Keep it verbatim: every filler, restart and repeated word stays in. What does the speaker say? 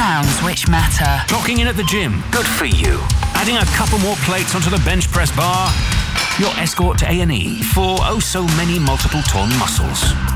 sounds which matter. Clocking in at the gym. Good for you. Adding a couple more plates onto the bench press bar. Your escort to A and E for oh so many multiple torn muscles.